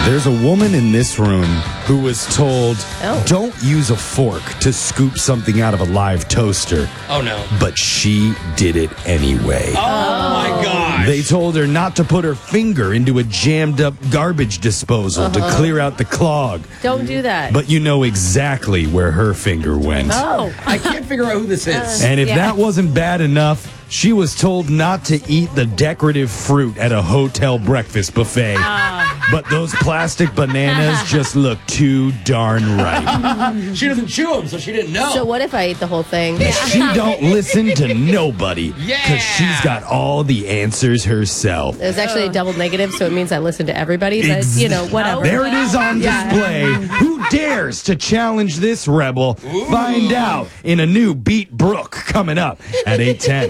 There's a woman in this room who was told, don't use a fork to scoop something out of a live toaster. Oh, no. But she did it anyway. Oh, my gosh. They told her not to put her finger into a jammed up garbage disposal to clear out the clog. Don't do that. But you know exactly where her finger went. Oh. I can't figure out who this is. And if that wasn't bad enough, she was told not to eat the decorative fruit at a hotel breakfast buffet. But those plastic bananas just look too darn right. She doesn't chew them, so she didn't know. So what if I ate the whole thing? She don't listen to nobody. Yeah. Because she's got all the answers herself. It was actually a double negative, so it means I listen to everybody. But, you know, whatever. There it is on display. Who dares to challenge this rebel? Find out in a new Beat Brooke coming up at 8:10.